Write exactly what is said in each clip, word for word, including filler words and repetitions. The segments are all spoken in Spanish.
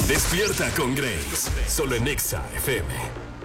Despierta con Grace, solo en Exa F M.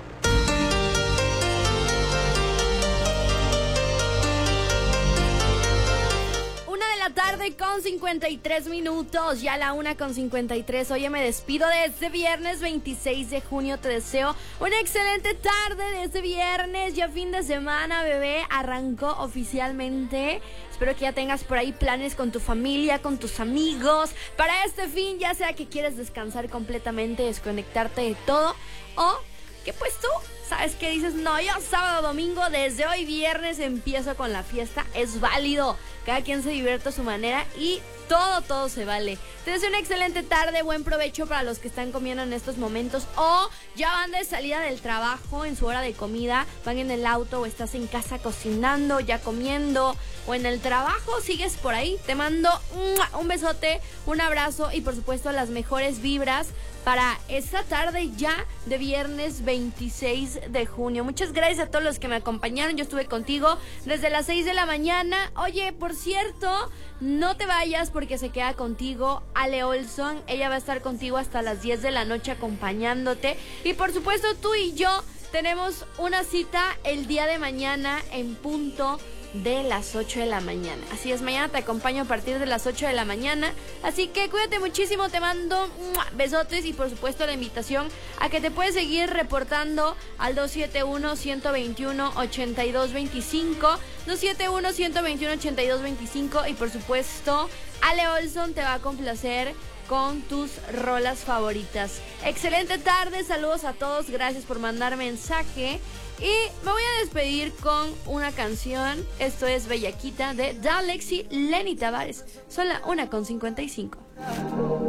Tarde con cincuenta y tres minutos, ya la una con cincuenta y tres. Oye, me despido de este viernes veintiséis de junio. Te deseo una excelente tarde de este viernes, ya fin de semana, bebé. Arrancó oficialmente. Espero que ya tengas por ahí planes con tu familia, con tus amigos para este fin, ya sea que quieres descansar completamente, desconectarte de todo, o que pues tú sabes que dices, no, yo sábado, domingo, desde hoy viernes empiezo con la fiesta. Es válido, cada quien se divierte a su manera y todo, todo se vale. Te deseo una excelente tarde, buen provecho para los que están comiendo en estos momentos o ya van de salida del trabajo en su hora de comida, van en el auto o estás en casa cocinando, ya comiendo o en el trabajo, sigues por ahí. Te mando un besote, un abrazo y por supuesto las mejores vibras para esta tarde ya de viernes veintiséis de junio. Muchas gracias a todos los que me acompañaron. Yo estuve contigo desde las seis de la mañana. Oye, por cierto, no te vayas porque se queda contigo Ale Olson. Ella va a estar contigo hasta las diez de la noche acompañándote. Y por supuesto tú y yo tenemos una cita el día de mañana en punto de las ocho de la mañana. Así es, mañana te acompaño a partir de las ocho de la mañana. Así que cuídate muchísimo, te mando besotes y por supuesto la invitación a que te puedes seguir reportando al dos siete uno, uno dos uno, ocho dos dos cinco, dos siete uno, uno dos uno, ocho dos dos cinco y por supuesto Ale Olson te va a complacer con tus rolas favoritas. Excelente tarde, saludos a todos, gracias por mandar mensaje. Y me voy a despedir con una canción. Esto es Bellaquita de Dalexi Lenny Tavares. Son la una con cincuenta y cinco.